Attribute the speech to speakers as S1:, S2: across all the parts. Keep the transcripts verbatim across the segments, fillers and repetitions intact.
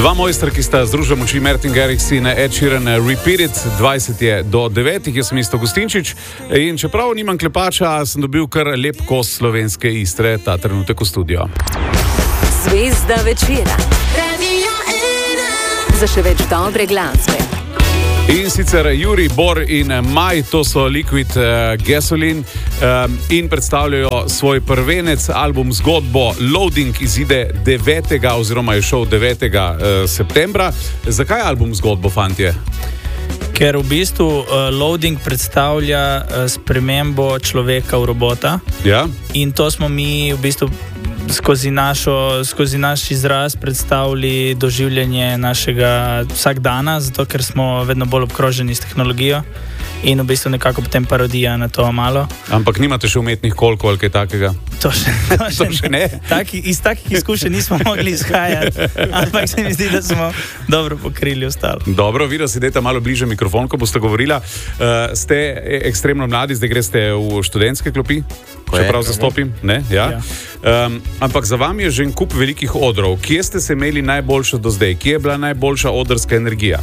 S1: Dva mojstra, ki sta združila moči, Martin Garrix in Ed Sheeran, Repeat It, dvajset je do devetih, jaz sem Isto Gustinčič in čeprav nimam klepača, sem dobil kar lep kos slovenske Istre ta trenutek v studio.
S2: Zvezda večera. Za še več dobre glasbe.
S1: In sicer Juri, Bor in Maj, to so Liquid uh, Gasoline um, in predstavljajo svoj prvenec, album Zgodbo Loading, izide devetega oziroma je šel devetega Uh, septembra. Zakaj album Zgodbo, fantje?
S3: Ker v bistvu uh, Loading predstavlja uh, spremembo človeka v robota.
S1: Ja?
S3: In to smo mi v bistvu skozi, našo, skozi naš izraz predstavili doživljanje našega vsakdana, zato ker smo vedno bolj obkroženi s tehnologijo in v bistvu nekako potem parodija na to malo.
S1: Ampak nimate še umetnih kolkov ali kaj takega?
S3: To še, to še,
S1: to še ne.
S3: Taki, iz takih izkušenj nismo mogli izhajati, ampak se mi zdi, da smo dobro pokrili ostalo.
S1: Dobro, vi da sedete malo bliže mikrofon, ko boste govorila. Uh, ste ekstremno mladi, zdaj greste v študentske klopi, čeprav zastopim. Ne? Ja. Ja. Um, ampak za vami je že en kup velikih odrov. Kje ste se imeli najboljšo do zdaj? Kje je bila najboljša odrska energija?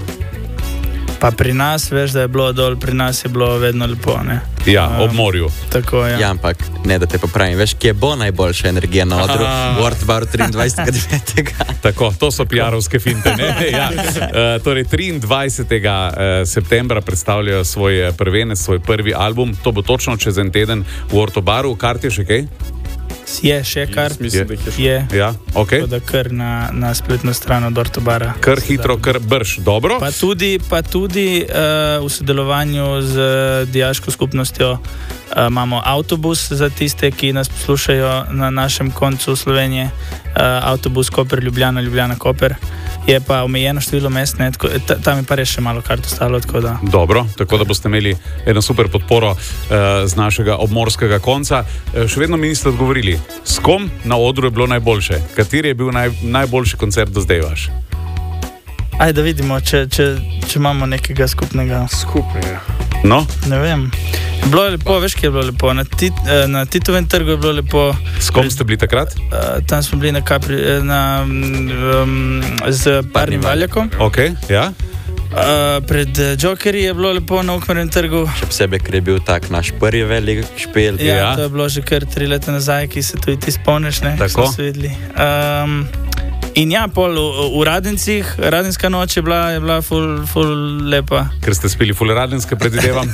S3: Pa pri nas, veš, da je bilo dol, pri nas je bilo vedno lepo, ne?
S1: Ja, um, ob morju.
S3: Tako, ja.
S4: Ja, ampak ne, da te popravim. Veš, kje bo najboljša energija na odru? V Ortobaru triindvajsetega devetega
S1: Tako, to so piarovske finte, ne? Ja. Uh, torej, triindvajsetega septembra predstavljajo svoj prvenec, svoj prvi album. To bo točno čez en teden v Ortobaru. Kart je še kaj?
S3: Je še kar,
S1: mislim,
S3: je, je.
S1: Ja, okay.
S3: Tako da kar na, na spletno stran od Ortobara.
S1: Kar hitro, kar brž, dobro.
S3: Pa tudi, pa tudi uh, v sodelovanju z dijaško skupnostjo uh, imamo avtobus za tiste, ki nas poslušajo na našem koncu Slovenije. Uh, avtobus Koper, Ljubljana, Ljubljana, Koper. Je pa omejeno število mest, ne, tako, ta, tam je pa res še malo kart ostalo. Tako da.
S1: Dobro, tako da boste imeli eno super podporo uh, z našega obmorskega konca. Uh, še vedno mi niste odgovorili, s kom na odru je bilo najboljše? Kateri je bil naj, najboljši koncert do zdaj vaš?
S3: Ajde, da vidimo, če, če, če imamo nekega skupnega.
S5: Skupnega.
S1: No?
S3: Ne vem. Bilo je lepo, veš, kje je bilo lepo. Na, tit, na Titovem trgu je bilo lepo.
S1: S kom ste bili takrat?
S3: Tam smo bili na Capri, na, um, z Parnim Valjakom.
S1: Ok, ja.
S3: Uh, pred Jokerji je bilo lepo na Ukmernem trgu.
S4: Še posebej, ker je bil tak naš prvi velik špil.
S3: Ja, ja, to je bilo že kar tri leta nazaj, ki se tudi ti spomniš, ne?
S1: Tako.
S3: So se videli. Um, In ja, pol v, v Radencih, Radenska noč je bila, je bila ful, ful lepa.
S1: Ker ste spili ful Radenske, predvidevam.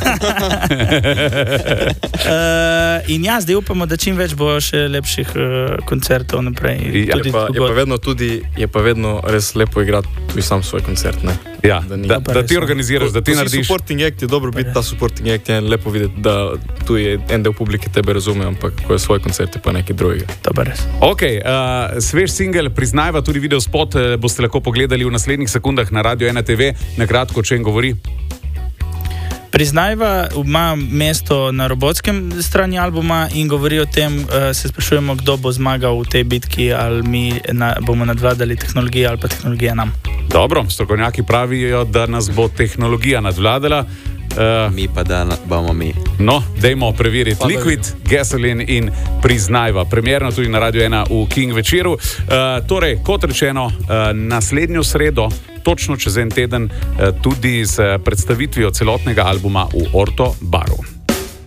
S3: uh, in ja, zdaj upamo, da čim več bo še lepših uh, koncertov naprej.
S5: Ja, je, pa, je, pa vedno tudi, je pa vedno res lepo igrati tudi sam svoj koncert, ne?
S1: Ja, da, da, da ti organiziraš, da ti
S5: ko
S1: narediš.
S5: Supporting act je dobro biti ta supporting act, je lepo videti, da tu je en del publike tebe razume, ampak ko je svoj koncert, je pa nekaj drugega.
S3: To pa res.
S1: Ok, uh, svež singel Priznajva, tudi video spot uh, boste lahko pogledali v naslednjih sekundah na Radio ena te ve. Na kratko, če en govori.
S3: Priznajva ima mesto na robotskem strani albuma in govori o tem, uh, se sprašujemo, kdo bo zmagal v tej bitki, ali mi na, bomo nadvladali tehnologijo ali pa tehnologija nam.
S1: Dobro, strokovnjaki pravijo, da nas bo tehnologija nadvladala. Uh,
S4: mi pa da bomo mi.
S1: No, dajmo preveriti. Liquid Gasoline in Priznajva. Premierno tudi na Radio ena v King večeru. Uh, torej, kot rečeno, uh, naslednjo sredo, točno čez en teden, uh, tudi z predstavitvijo celotnega albuma v Ortobaru.